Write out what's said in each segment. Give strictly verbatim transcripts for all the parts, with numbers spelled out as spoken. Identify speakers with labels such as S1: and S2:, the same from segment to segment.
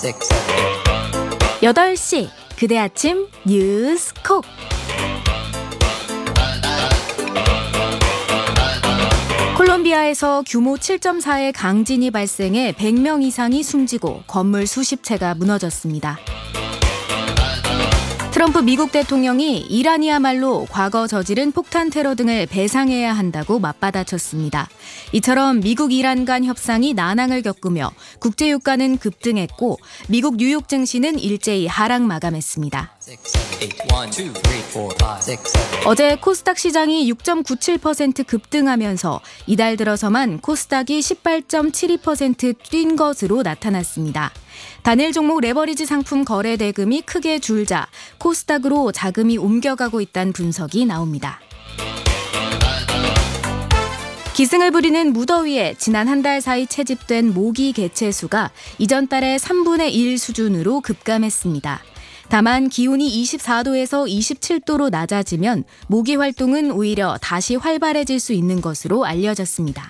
S1: 여덟 시 그대 아침 뉴스 콕. 콜롬비아에서 규모 칠 점 사의 강진이 발생해 백 명 이상이 숨지고 건물 수십 채가 무너졌습니다. 트럼프 미국 대통령이 이란이야말로 과거 저지른 폭탄 테러 등을 배상해야 한다고 맞받아쳤습니다. 이처럼 미국 이란 간 협상이 난항을 겪으며 국제유가는 급등했고 미국 뉴욕 증시는 일제히 하락 마감했습니다. 어제 코스닥 시장이 육 점 구칠 퍼센트 급등하면서 이달 들어서만 코스닥이 십팔 점 칠이 퍼센트 뛴 것으로 나타났습니다. 단일 종목 레버리지 상품 거래 대금이 크게 줄자 코스닥으로 자금이 옮겨가고 있다는 분석이 나옵니다. 기승을 부리는 무더위에 지난 한 달 사이 채집된 모기 개체 수가 이전 달의 삼분의 일 수준으로 급감했습니다. 다만 기온이 이십사 도에서 이십칠 도로 낮아지면 모기 활동은 오히려 다시 활발해질 수 있는 것으로 알려졌습니다.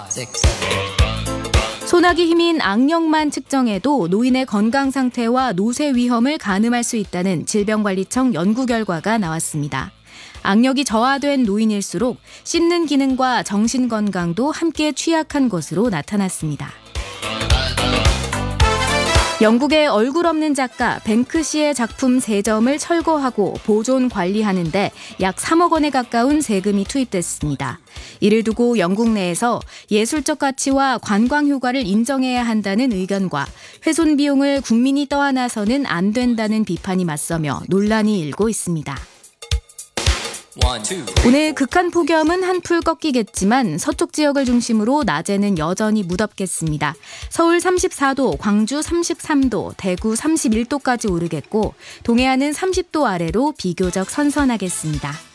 S1: 소나기 힘인 악령만 측정해도 노인의 건강 상태와 노쇠 위험을 가늠할 수 있다는 질병관리청 연구 결과가 나왔습니다. 악력이 저하된 노인일수록 씹는 기능과 정신 건강도 함께 취약한 것으로 나타났습니다. 영국의 얼굴 없는 작가 뱅크시의 작품 세 점을 철거하고 보존 관리하는데 약 삼억 원에 가까운 세금이 투입됐습니다. 이를 두고 영국 내에서 예술적 가치와 관광 효과를 인정해야 한다는 의견과 훼손 비용을 국민이 떠안아서는 안 된다는 비판이 맞서며 논란이 일고 있습니다. 오늘 극한 폭염은 한풀 꺾이겠지만 서쪽 지역을 중심으로 낮에는 여전히 무덥겠습니다. 서울 삼십사 도, 광주 삼십삼 도, 대구 삼십일 도까지 오르겠고 동해안은 삼십 도 아래로 비교적 선선하겠습니다.